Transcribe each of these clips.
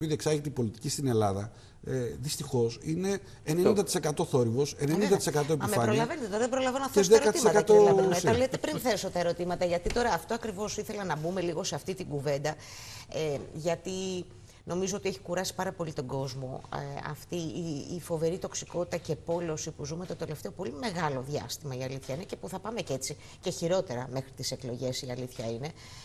που διεξάγει την πολιτική στην Ελλάδα, δυστυχώς είναι 90% θόρυβος, 90% επιφάνεια. Με προλαβαίνετε τώρα, δεν προλαβαίνω να θέσω τα ερωτήματα, κύριε Λαμπρινέ. Τα λέτε πριν θέσω τα ερωτήματα, γιατί τώρα αυτό ακριβώς ήθελα να μπούμε λίγο σε αυτή την κουβέντα, γιατί νομίζω ότι έχει κουράσει πάρα πολύ τον κόσμο αυτή η φοβερή τοξικότητα και πόλωση που ζούμε το τελευταίο πολύ μεγάλο διάστημα, η αλήθεια είναι, και που θα πάμε και έτσι και χειρότερα μέχρι τις εκλογές, η αλήθεια είναι.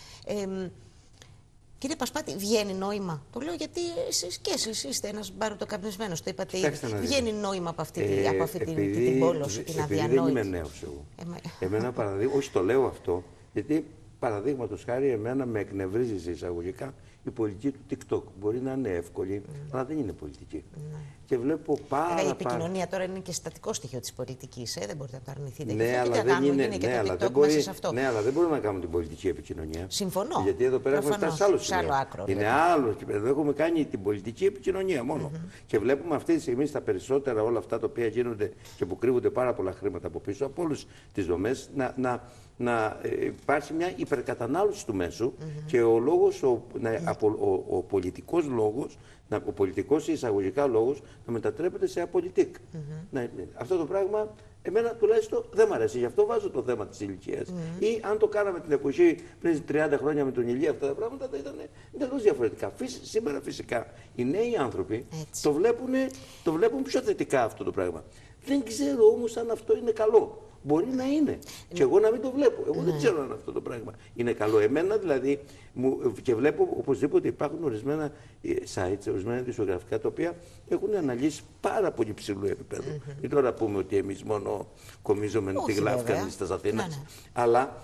Κύριε Πασπάτη, βγαίνει νόημα? Το λέω γιατί εσείς είστε ένας μπαρουτοκαπνισμένος, το είπατε ήδη. Βγαίνει νόημα από αυτή την πόλωση, την αδιανόητη? Δεν είμαι νέος εγώ. Εμένα όχι το λέω αυτό, γιατί παραδείγματος χάρη εμένα με εκνευρίζει σε εισαγωγικά η πολιτική του TikTok. Μπορεί να είναι εύκολη, αλλά δεν είναι πολιτική. Και βλέπω η επικοινωνία τώρα είναι και συστατικό στοιχείο της πολιτικής, δεν μπορείτε να το αρνηθείτε. Ναι, αλλά δεν είναι. Ναι, αλλά δεν μπορούμε να κάνουμε την πολιτική επικοινωνία. Συμφωνώ. Γιατί εδώ πέρα έχουμε φτάσει σε άλλο άκρο. Είναι άλλο. Εδώ έχουμε κάνει την πολιτική επικοινωνία μόνο. Και βλέπουμε αυτή τη στιγμή στα περισσότερα όλα αυτά τα οποία γίνονται και που κρύβονται πάρα πολλά χρήματα από πίσω από όλες τις δομές να υπάρχει μια υπερκατανάλωση του μέσου και ο λόγος, ο πολιτικός λόγος, ο πολιτικός εισαγωγικά λόγος να μετατρέπεται σε απολυτικ. Αυτό το πράγμα εμένα τουλάχιστον δεν μ' αρέσει. Γι' αυτό βάζω το θέμα της ηλικίας. Ή αν το κάναμε την εποχή πριν 30 χρόνια με τον Ηλία, αυτά τα πράγματα θα ήταν εντελώς διαφορετικά. Σήμερα φυσικά οι νέοι άνθρωποι το βλέπουν πιο θετικά αυτό το πράγμα. Δεν ξέρω όμως αν αυτό είναι καλό. Μπορεί να είναι. Και εγώ να μην το βλέπω. Εγώ δεν ξέρω αν αυτό το πράγμα είναι καλό. Εμένα δηλαδή, και βλέπω οπωσδήποτε υπάρχουν ορισμένα sites, ορισμένα ειδησιογραφικά τα οποία έχουν αναλύσει πάρα πολύ ψηλού επίπεδο. Μην τώρα πούμε ότι εμείς μόνο κομίζουμε τη γλάφκα της Αθήνας. Αλλά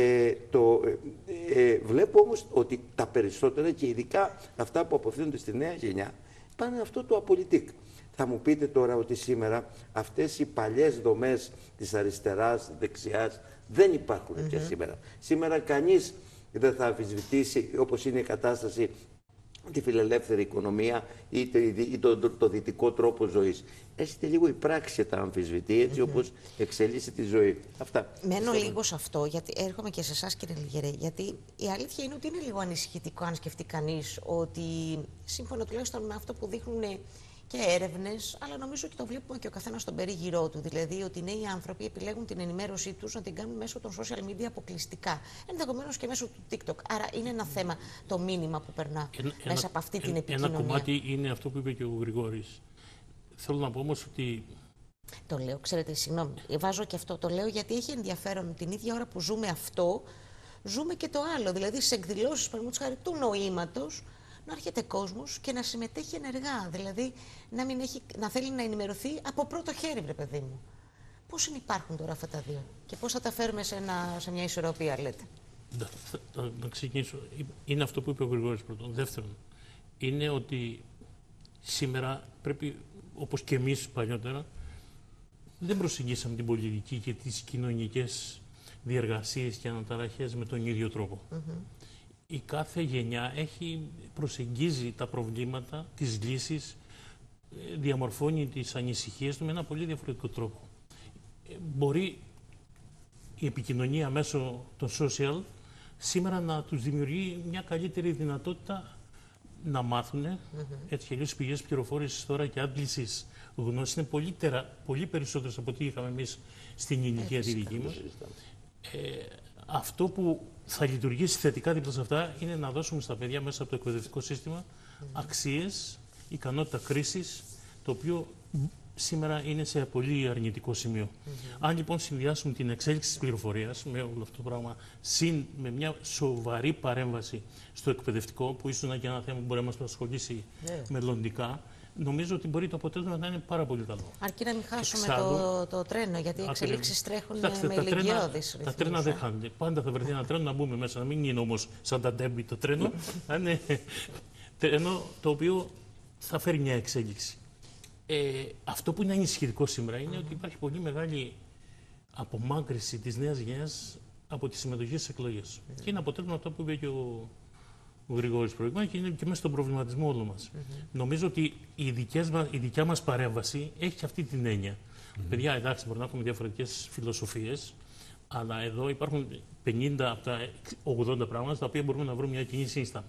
βλέπω όμως ότι τα περισσότερα και ειδικά αυτά που αποφύγονται στη νέα γενιά πάνε αυτό το απολυτικ. Θα μου πείτε τώρα ότι σήμερα αυτές οι παλιές δομές της αριστεράς, δεξιάς δεν υπάρχουν πια σήμερα. Σήμερα κανείς δεν θα αμφισβητήσει, όπως είναι η κατάσταση, τη φιλελεύθερη οικονομία ή το δυτικό τρόπο ζωής. Έχετε λίγο η πράξη τα αμφισβητεί έτσι όπως εξελίσσει τη ζωή. Αυτά. Μένω λίγο σε αυτό, γιατί έρχομαι και σε εσάς κύριε Λιγερέ, γιατί η αλήθεια είναι ότι είναι λίγο ανησυχητικό αν σκεφτεί κανείς ότι σύμφωνα τουλάχιστον με αυτό που δείχνουν και έρευνες, αλλά νομίζω ότι το βλέπουμε και ο καθένας στον περίγυρό του. Δηλαδή ότι οι νέοι άνθρωποι επιλέγουν την ενημέρωσή τους να την κάνουν μέσω των social media αποκλειστικά. Ενδεχομένως και μέσω του TikTok. Άρα είναι ένα θέμα το μήνυμα που περνά μέσα από αυτή την επικοινωνία. Ένα κομμάτι είναι αυτό που είπε και ο Γρηγόρης. Θέλω να πω όμως ότι. Το λέω, ξέρετε, συγγνώμη. Βάζω και αυτό. Το λέω γιατί έχει ενδιαφέρον την ίδια ώρα που ζούμε αυτό, ζούμε και το άλλο. Δηλαδή στις εκδηλώσεις, παραδείγματος χάρη, του νοήματος, να έρχεται κόσμος και να συμμετέχει ενεργά. Δηλαδή να θέλει να ενημερωθεί από πρώτο χέρι, βρε παιδί μου. Πώς υπάρχουν τώρα αυτά τα δύο και πώς θα τα φέρουμε σε μια ισορροπία, λέτε? Να ξεκινήσω. Είναι αυτό που είπε ο Γρηγόρης πρώτον. Δεύτερον, είναι ότι σήμερα πρέπει, όπως και εμείς παλιότερα, δεν προσεγγίσαμε την πολιτική και τις κοινωνικές διεργασίες και αναταραχές με τον ίδιο τρόπο. Η κάθε γενιά προσεγγίζει τα προβλήματα, τις λύσεις, διαμορφώνει τις ανησυχίες του με ένα πολύ διαφορετικό τρόπο. Μπορεί η επικοινωνία μέσω των social σήμερα να τους δημιουργεί μια καλύτερη δυνατότητα να μάθουν, έτσι και αλλιώς πηγές πληροφόρησης τώρα και άντλησης γνώσης είναι πολύ περισσότερες από ό,τι είχαμε εμείς στην ηλικία τη δική μας. Αυτό που θα λειτουργήσει θετικά δίπλα σε αυτά είναι να δώσουμε στα παιδιά μέσα από το εκπαιδευτικό σύστημα αξίες, ικανότητα κρίσης, το οποίο σήμερα είναι σε πολύ αρνητικό σημείο. Αν λοιπόν συνδυάσουμε την εξέλιξη της πληροφορίας με όλο αυτό το πράγμα, συν με μια σοβαρή παρέμβαση στο εκπαιδευτικό, που ίσως είναι και ένα θέμα που μπορεί να μας απασχολήσει μελλοντικά, νομίζω ότι μπορεί το αποτέλεσμα να είναι πάρα πολύ καλό. Αρκεί να μην χάσουμε το τρένο, γιατί οι εξελίξεις τρέχουν με ηλικιώδεις ρυθμούς. Τα τρένα δεν χάνονται. Πάντα θα βρεθεί ένα τρένο να μπούμε μέσα, να μην είναι όμως σαν τα ντέμπι το τρένο. Είναι τρένο το οποίο θα φέρει μια εξέλιξη. Αυτό που είναι ανησυχητικό σήμερα είναι ότι υπάρχει πολύ μεγάλη απομάκρυση της νέας γενιάς από τη συμμετοχή στις εκλογές. Και είναι αποτέλεσμα αυτό που είπε και ο Γρηγόρης προηγούμενα και είναι και μέσα στον προβληματισμό όλων μας. Νομίζω ότι η δικιά μας παρέμβαση έχει και αυτή την έννοια. Παιδιά, εντάξει, μπορεί να έχουμε διαφορετικές φιλοσοφίες, αλλά εδώ υπάρχουν 50 από τα 80 πράγματα στα οποία μπορούμε να βρούμε μια κοινή σύσταση.